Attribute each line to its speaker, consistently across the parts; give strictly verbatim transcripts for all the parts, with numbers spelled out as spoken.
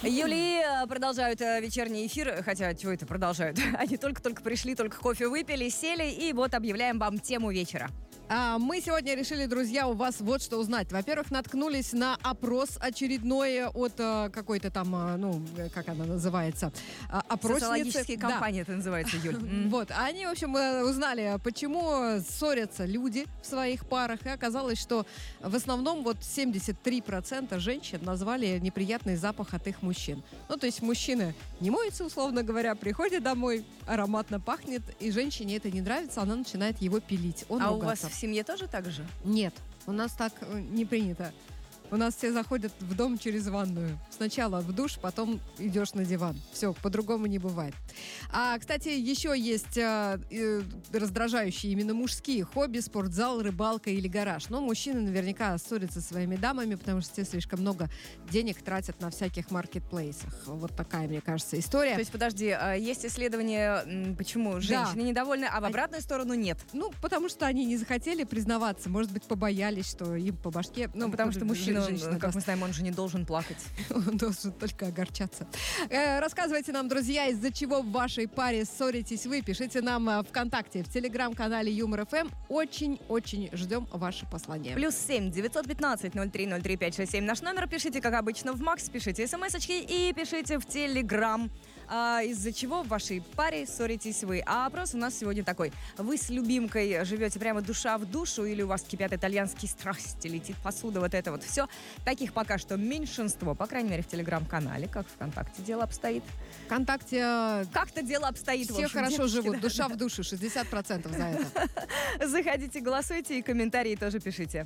Speaker 1: Юли продолжают вечерний эфир, хотя чего это продолжают? Они только-только пришли, только кофе выпили, сели, и вот объявляем вам тему вечера.
Speaker 2: А мы сегодня решили, друзья, у вас вот что узнать. Во-первых, наткнулись на опрос очередной от а, какой-то там, а, ну, как она называется, а, опросницы.
Speaker 1: Социологические компании да. Это называется, Юль.
Speaker 2: Вот, они, в общем, узнали, почему ссорятся люди в своих парах, и оказалось, что в основном вот семьдесят три процента женщин назвали неприятный запах от их мужчин. Ну, то есть мужчина не моется, условно говоря, приходит домой, ароматно пахнет, и женщине это не нравится, она начинает его пилить. Он
Speaker 1: а
Speaker 2: ругаться.
Speaker 1: У вас в семье тоже так же?
Speaker 2: Нет, у нас так не принято. У нас все заходят в дом через ванную. Сначала в душ, потом идешь на диван. Все, по-другому не бывает. А, кстати, еще есть э, э, раздражающие именно мужские хобби: спортзал, рыбалка или гараж. Но мужчины наверняка ссорятся со своими дамами, потому что те слишком много денег тратят на всяких маркетплейсах. Вот такая, мне кажется, история.
Speaker 1: То есть, подожди, есть исследование, почему женщины да. недовольны, а в обратную а... сторону нет?
Speaker 2: Ну, потому что они не захотели признаваться. Может быть, побоялись, что им по башке...
Speaker 1: Ну, потому что мужчина, женщина, как даст. Мы знаем, он же не должен плакать.
Speaker 2: Он должен только огорчаться. Э, рассказывайте нам, друзья, из-за чего в вашей паре ссоритесь вы. Пишите нам ВКонтакте, в телеграм-канале Юмор ФМ. Очень-очень ждем ваши послания.
Speaker 1: Плюс семь девятьсот пятнадцать ноль три ноль три пять шесть семь наш номер. Пишите, как обычно, в Макс, пишите смс-очки и пишите в Телеграм. А, из-за чего в вашей паре ссоритесь вы? А опрос у нас сегодня такой. Вы с любимкой живете прямо душа в душу, или у вас кипят итальянские страсти, летит посуда, вот это вот все? Таких пока что меньшинство, по крайней мере, в Телеграм-канале. Как ВКонтакте дело обстоит?
Speaker 2: ВКонтакте...
Speaker 1: Как-то дело обстоит.
Speaker 2: Все
Speaker 1: общем,
Speaker 2: хорошо
Speaker 1: девочки,
Speaker 2: живут,
Speaker 1: да,
Speaker 2: душа
Speaker 1: да.
Speaker 2: в душу, шестьдесят процентов за это.
Speaker 1: Заходите, голосуйте и комментарии тоже пишите.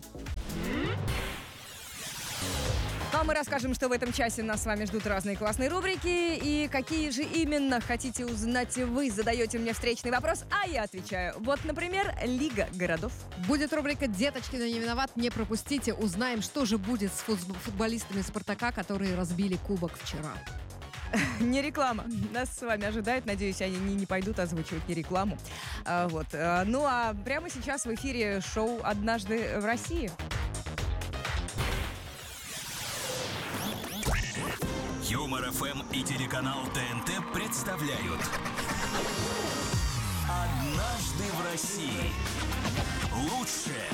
Speaker 1: Ну, а мы расскажем, что в этом часе нас с вами ждут разные классные рубрики. И какие же именно хотите узнать вы? Задаете мне встречный вопрос, а я отвечаю. Вот, например, Лига городов.
Speaker 2: Будет рубрика «Деточки, но не виноват». Не пропустите. Узнаем, что же будет с футболистами «Спартака», которые разбили кубок вчера.
Speaker 1: Не реклама. Нас с вами ожидает. Надеюсь, они не, не пойдут озвучивать не рекламу. А, вот. А, ну, а прямо сейчас в эфире шоу «Однажды в России».
Speaker 3: Юмор ФМ и телеканал ТНТ представляют «Однажды в России». Лучшее.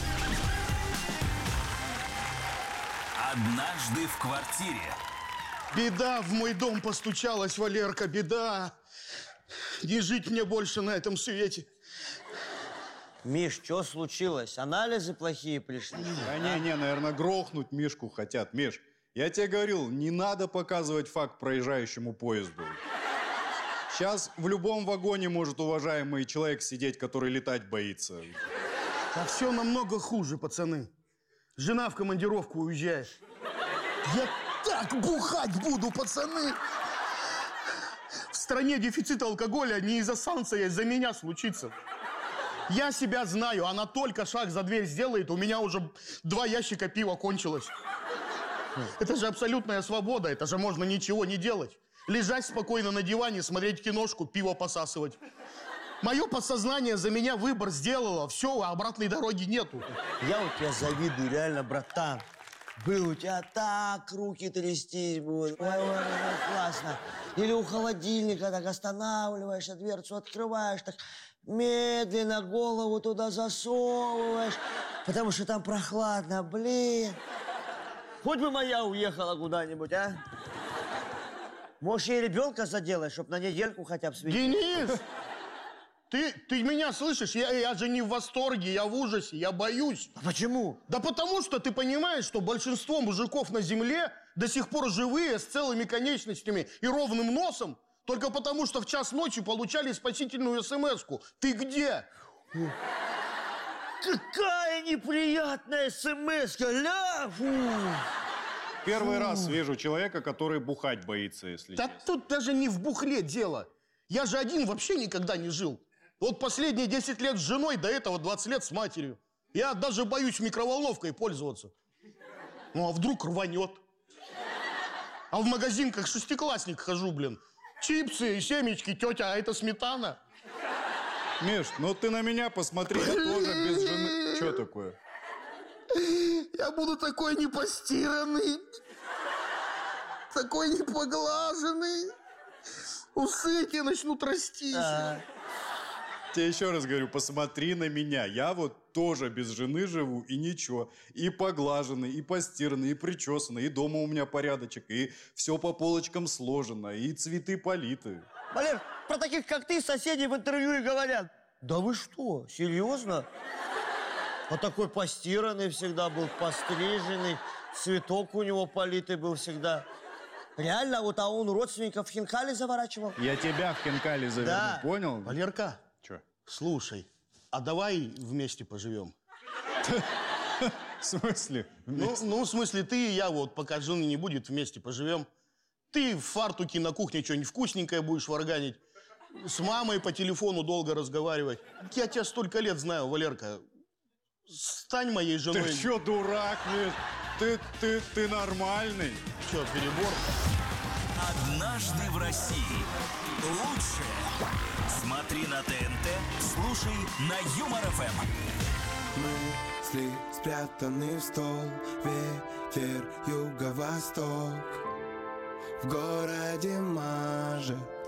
Speaker 3: Однажды в квартире.
Speaker 4: Беда, в мой дом постучалась, Валерка, беда. Не жить мне больше на этом свете.
Speaker 5: Миш, что случилось? Анализы плохие пришли?
Speaker 6: Да не, не, наверное, грохнуть Мишку хотят. Миш, я тебе говорил, не надо показывать факт проезжающему поезду. Сейчас в любом вагоне может уважаемый человек сидеть, который летать боится.
Speaker 4: А все намного хуже, пацаны. Жена в командировку уезжает. Я так бухать буду, пацаны. В стране дефицит алкоголя не из-за санкций, а из-за меня случится. Я себя знаю, она только шаг за дверь сделает, у меня уже два ящика пива кончилось. Это же абсолютная свобода, это же можно ничего не делать. Лежать спокойно на диване, смотреть киношку, пиво посасывать. Мое подсознание за меня выбор сделало, все, а обратной дороги нету.
Speaker 5: Я у тебя завидую, реально, братан. Был у тебя так, руки трястись будут. Ой, ой, ой, ой, классно. Или у холодильника так останавливаешься, дверцу открываешь, так медленно голову туда засовываешь, потому что там прохладно, блин. Хоть бы моя уехала куда-нибудь, а? Можешь ей ребенка заделать, чтобы на недельку хотя бы светить.
Speaker 4: Денис! Ты, ты меня слышишь? Я, я же не в восторге, я в ужасе, я боюсь.
Speaker 5: А почему?
Speaker 4: Да потому что ты понимаешь, что большинство мужиков на земле до сих пор живые, с целыми конечностями и ровным носом, только потому что в час ночи получали спасительную смс-ку. Ты где?
Speaker 5: Какая неприятная смс-ка, ля! Фу.
Speaker 6: Первый Фу. раз вижу человека, который бухать боится, если
Speaker 4: Да
Speaker 6: честно.
Speaker 4: тут даже не в бухле дело. Я же один вообще никогда не жил. Вот последние десять лет с женой, до этого двадцать лет с матерью. Я даже боюсь микроволновкой пользоваться. Ну, а вдруг рванет? А в магазин как шестиклассник хожу, блин. Чипсы, семечки, тетя, а это сметана.
Speaker 6: Миш, ну ты на меня посмотри, я тоже без жены. Что такое?
Speaker 4: Я буду такой непостиранный. такой непоглаженный. Усы эти начнут расти.
Speaker 5: А.
Speaker 6: Тебе еще раз говорю, посмотри на меня. Я вот тоже без жены живу, и ничего. И поглаженный, и постиранный, и причесанный, и дома у меня порядочек, и все по полочкам сложено, и цветы политы.
Speaker 5: Валер, про таких, как ты, соседи в интервью и говорят. Да вы что, серьезно? А такой постиранный всегда был, постриженный, цветок у него политый был всегда. Реально, вот, а он родственников в хинкали заворачивал.
Speaker 6: Я тебя в хинкали заверну,
Speaker 5: Да.
Speaker 6: понял?
Speaker 4: Валерка,
Speaker 6: Че?
Speaker 4: слушай, а давай вместе поживем?
Speaker 6: В смысле?
Speaker 4: Ну, ну, в смысле, ты и я вот, пока жены не будет, вместе поживем. Ты в фартуке на кухне что-нибудь вкусненькое будешь варганить. С мамой по телефону долго разговаривать. Я тебя столько лет знаю, Валерка. Стань моей женой.
Speaker 6: Ты что, дурак, Миш? Ты, ты, ты нормальный?
Speaker 4: Че, перебор?
Speaker 3: Однажды в России. Лучшее. Смотри на ТНТ, слушай на Юмор ФМ.
Speaker 7: Мысли спрятаны в стол, ветер юго-восток. В городе мажет